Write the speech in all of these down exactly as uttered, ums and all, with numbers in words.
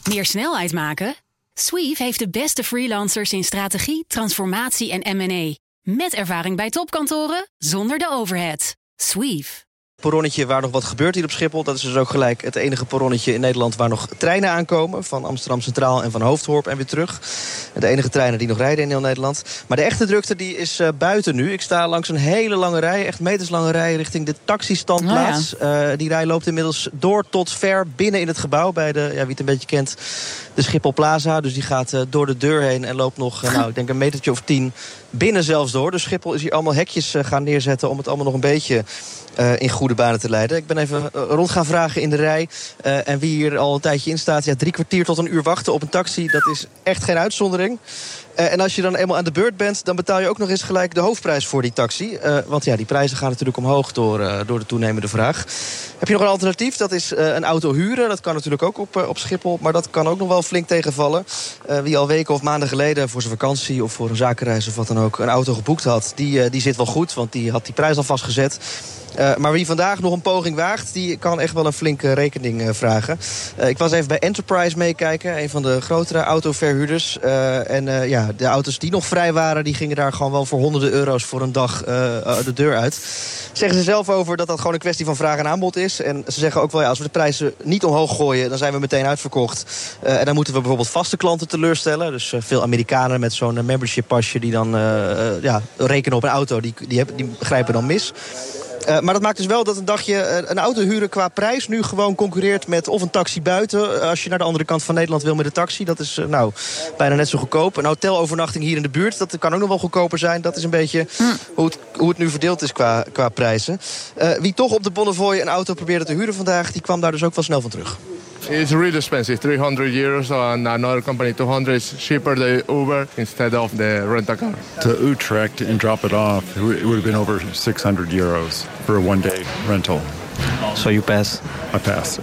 Meer snelheid maken? Sweeve heeft de beste freelancers in strategie, transformatie en M en A. Met ervaring bij topkantoren, zonder de overhead. Sweeve. Perronnetje waar nog wat gebeurt hier op Schiphol. Dat is dus ook gelijk het enige perronnetje in Nederland waar nog treinen aankomen. Van Amsterdam Centraal en van Hoofddorp en weer terug. De enige treinen die nog rijden in heel Nederland. Maar de echte drukte die is uh, buiten nu. Ik sta langs een hele lange rij, echt meterslange rij, richting de taxistandplaats. Oh ja. uh, die rij loopt inmiddels door tot ver binnen in het gebouw. Bij de, ja, wie het een beetje kent, de Schiphol Plaza. Dus die gaat uh, door de deur heen en loopt nog, uh, nou, ik denk een metertje of tien binnen zelfs door. Dus Schiphol is hier allemaal hekjes uh, gaan neerzetten om het allemaal nog een beetje Uh, in goede banen te leiden. Ik ben even uh, rond gaan vragen in de rij. Uh, en wie hier al een tijdje in staat, ja, drie kwartier tot een uur wachten op een taxi, dat is echt geen uitzondering. Uh, en als je dan eenmaal aan de beurt bent, dan betaal je ook nog eens gelijk de hoofdprijs voor die taxi. Uh, want ja, die prijzen gaan natuurlijk omhoog door, uh, door de toenemende vraag. Heb je nog een alternatief? Dat is uh, een auto huren. Dat kan natuurlijk ook op, uh, op Schiphol. Maar dat kan ook nog wel flink tegenvallen. Uh, wie al weken of maanden geleden voor zijn vakantie of voor een zakenreis of wat dan ook een auto geboekt had, die, uh, die zit wel goed, want die had die prijs al vastgezet. Uh, maar wie vandaag nog een poging waagt, die kan echt wel een flinke rekening uh, vragen. Uh, ik was even bij Enterprise meekijken, een van de grotere autoverhuurders. Uh, en uh, ja, de auto's die nog vrij waren, die gingen daar gewoon wel voor honderden euro's voor een dag uh, de deur uit. Zeggen ze zelf over dat dat gewoon een kwestie van vraag en aanbod is. En ze zeggen ook wel, ja, als we de prijzen niet omhoog gooien, dan zijn we meteen uitverkocht. Uh, en dan moeten we bijvoorbeeld vaste klanten teleurstellen. Dus uh, veel Amerikanen met zo'n uh, membership pasje die dan uh, uh, ja, rekenen op een auto, die, die, hebben, die begrijpen dan mis. Uh, maar dat maakt dus wel dat een dagje uh, een auto huren qua prijs nu gewoon concurreert met of een taxi buiten. Uh, als je naar de andere kant van Nederland wil met de taxi, dat is uh, nou bijna net zo goedkoop. Een hotelovernachting hier in de buurt, dat kan ook nog wel goedkoper zijn. Dat is een beetje mm. hoe, het, hoe het nu verdeeld is qua, qua prijzen. Uh, wie toch op de Bonnefoy een auto probeerde te huren vandaag, die kwam daar dus ook wel snel van terug. It's really expensive, three hundred euros, and another company two hundred is cheaper than Uber instead of the rent-a-car. To Utrecht and drop it off, it would have been over six hundred euros for a one-day rental. So you pass? I pass.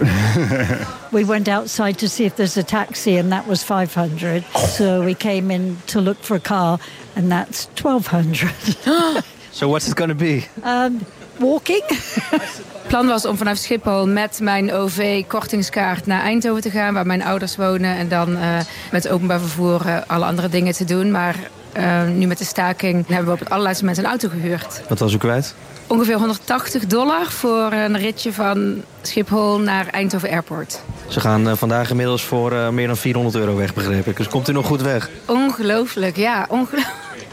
We went outside to see if there's a taxi, and that was five hundred. So we came in to look for a car, and that's twelve hundred. So what's it going to be? Um, walking. Het plan was om vanaf Schiphol met mijn O V-kortingskaart naar Eindhoven te gaan, waar mijn ouders wonen. En dan uh, met openbaar vervoer uh, alle andere dingen te doen. Maar uh, nu met de staking hebben we op het allerlaatste moment een auto gehuurd. Wat was u kwijt? Ongeveer honderdtachtig dollar voor een ritje van Schiphol naar Eindhoven Airport. Ze gaan uh, vandaag inmiddels voor uh, meer dan vierhonderd euro weg, begreep ik. Dus komt u nog goed weg? Ongelooflijk, ja. Ongelooflijk.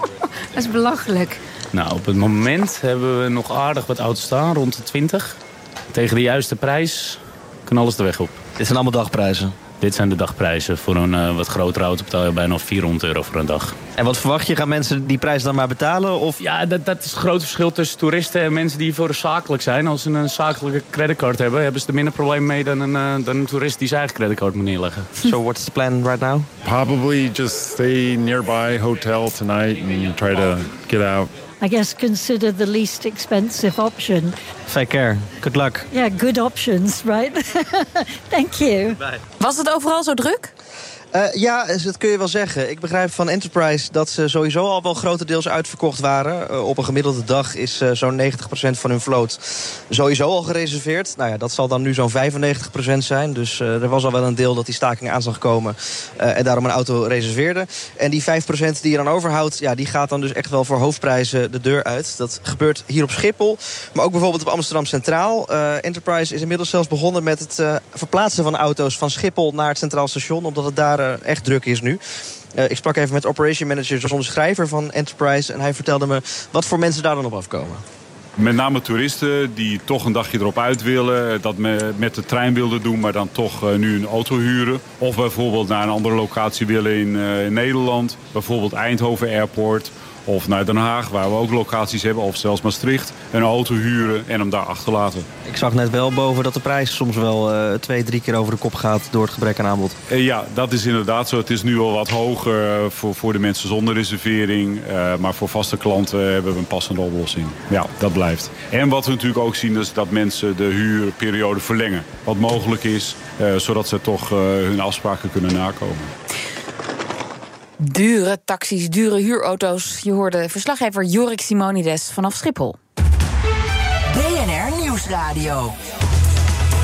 Dat is belachelijk. Nou, op het moment hebben we nog aardig wat auto's staan, rond de twintig. Tegen de juiste prijs kan alles de weg op. Dit zijn allemaal dagprijzen? Dit zijn de dagprijzen. Voor een uh, wat grotere auto betaal je bijna vierhonderd euro voor een dag. En wat verwacht je? Gaan mensen die prijs dan maar betalen? Of? Ja, dat, dat is het grote verschil tussen toeristen en mensen die voor een zakelijk zijn. Als ze een zakelijke creditcard hebben, hebben ze er minder probleem mee dan een, uh, dan een toerist die zijn eigen creditcard moet neerleggen. So what's the plan right now? Probably just stay nearby hotel tonight and try to get out. I guess consider the least expensive option. Take care. Good luck. Yeah, good options, right? Thank you. Bye. Was het overal zo druk? Uh, ja, dat kun je wel zeggen. Ik begrijp van Enterprise dat ze sowieso al wel grotendeels uitverkocht waren. Uh, op een gemiddelde dag is uh, zo'n negentig procent van hun vloot sowieso al gereserveerd. Nou ja, dat zal dan nu zo'n vijfennegentig procent zijn. Dus uh, er was al wel een deel dat die staking aan zag komen uh, en daarom een auto reserveerde. En die vijf procent die je dan overhoudt, ja, die gaat dan dus echt wel voor hoofdprijzen de deur uit. Dat gebeurt hier op Schiphol, maar ook bijvoorbeeld op Amsterdam Centraal. Uh, Enterprise is inmiddels zelfs begonnen met het uh, verplaatsen van auto's van Schiphol naar het Centraal Station, omdat het daar echt druk is nu. Uh, ik sprak even met operation manager John Schrijver van Enterprise en hij vertelde me wat voor mensen daar dan op afkomen. Met name toeristen die toch een dagje erop uit willen, dat met de trein wilden doen, maar dan toch uh, nu een auto huren. Of bijvoorbeeld naar een andere locatie willen in, uh, in Nederland, bijvoorbeeld Eindhoven Airport. Of naar Den Haag, waar we ook locaties hebben, of zelfs Maastricht. Een auto huren en hem daar achterlaten. Ik zag net wel boven dat de prijs soms wel uh, twee, drie keer over de kop gaat door het gebrek aan aanbod. Uh, ja, dat is inderdaad zo. Het is nu al wat hoger voor, voor de mensen zonder reservering. Uh, maar voor vaste klanten hebben we een passende oplossing. Ja, dat blijft. En wat we natuurlijk ook zien is dat mensen de huurperiode verlengen. Wat mogelijk is, uh, zodat ze toch uh, hun afspraken kunnen nakomen. Dure taxis, dure huurauto's. Je hoorde verslaggever Jorik Simonides vanaf Schiphol. B N R Nieuwsradio.